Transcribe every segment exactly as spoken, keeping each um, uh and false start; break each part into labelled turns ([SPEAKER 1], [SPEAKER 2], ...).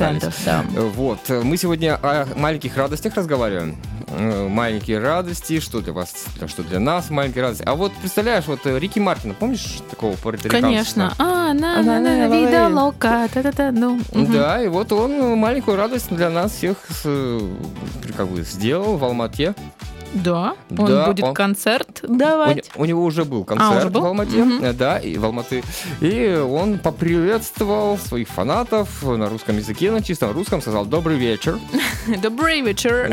[SPEAKER 1] процентов, да.
[SPEAKER 2] Вот. Мы сегодня о маленьких радостях разговариваем. Маленькие радости, что для вас, что для нас маленькие радости. А вот представляешь, вот Рики Мартина, помнишь такого пуэрториканца?
[SPEAKER 1] Конечно. А, на, на, на, вида лока, та-та-та, ну.
[SPEAKER 2] Да, и вот он маленькую радость для нас всех как бы сделал в Алмате.
[SPEAKER 1] Да, он
[SPEAKER 2] да,
[SPEAKER 1] будет
[SPEAKER 2] он...
[SPEAKER 1] концерт давать.
[SPEAKER 2] У, у него уже был концерт
[SPEAKER 1] а, уже был?
[SPEAKER 2] в Алмате, mm-hmm. да, и в Алматы. И он поприветствовал своих фанатов на русском языке, на чистом русском, сказал «Добрый вечер».
[SPEAKER 1] Добрый вечер.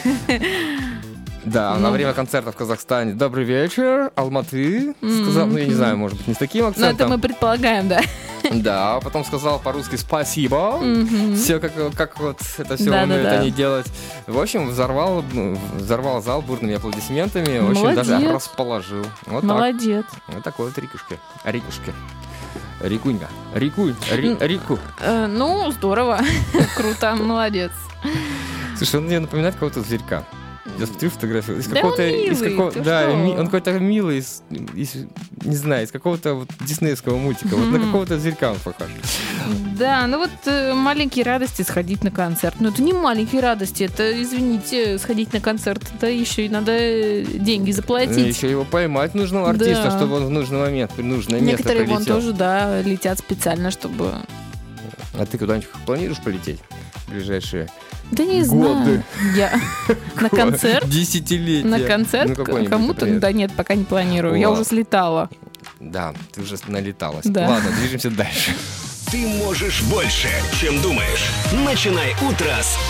[SPEAKER 2] Да, на время концерта в Казахстане «Добрый вечер, Алматы». Сказал, ну, я не знаю, может быть, не с таким акцентом.
[SPEAKER 1] Ну, это мы предполагаем, да.
[SPEAKER 2] Да, потом сказал по-русски «спасибо».
[SPEAKER 1] Mm-hmm.
[SPEAKER 2] Все, как, как вот это все
[SPEAKER 1] да,
[SPEAKER 2] умеют
[SPEAKER 1] да, да.
[SPEAKER 2] они делать. В общем, взорвал, взорвал зал бурными аплодисментами. В общем,
[SPEAKER 1] Молодец.
[SPEAKER 2] даже расположил. Вот
[SPEAKER 1] Молодец.
[SPEAKER 2] Так. Вот такой вот Рикушка. Рикушка. Рикунька. Рикуй. Ри, Рику.
[SPEAKER 1] Э, ну, здорово. Круто. Молодец.
[SPEAKER 2] Слушай, он мне напоминает кого-то зверька. Я смотрю фотографию. Из
[SPEAKER 1] да
[SPEAKER 2] какого-то,
[SPEAKER 1] он милый,
[SPEAKER 2] из какого, да,
[SPEAKER 1] что?
[SPEAKER 2] ми, он какой-то милый, из, из, не знаю, из какого-то вот диснеевского мультика. Вот на какого-то зверька он похож.
[SPEAKER 1] Да, ну вот э, маленькие радости сходить на концерт. Но это не маленькие радости, это, извините, сходить на концерт, это еще и надо деньги заплатить.
[SPEAKER 2] Еще его поймать нужного артиста,
[SPEAKER 1] да.
[SPEAKER 2] чтобы он в нужный момент, в нужное место
[SPEAKER 1] Некоторые
[SPEAKER 2] прилетел.
[SPEAKER 1] вон тоже, да, летят специально, чтобы...
[SPEAKER 2] А ты куда-нибудь планируешь полететь в ближайшие
[SPEAKER 1] Да не
[SPEAKER 2] годы?
[SPEAKER 1] знаю. Я на концерт?
[SPEAKER 2] Десятилетия.
[SPEAKER 1] На концерт
[SPEAKER 2] Ну,
[SPEAKER 1] кому-то?
[SPEAKER 2] например.
[SPEAKER 1] Да нет, пока не планирую. Я уже слетала.
[SPEAKER 2] Да, ты уже налеталась.
[SPEAKER 1] Да.
[SPEAKER 2] Ладно, движемся дальше.
[SPEAKER 3] Ты можешь больше, чем думаешь. Начинай утро с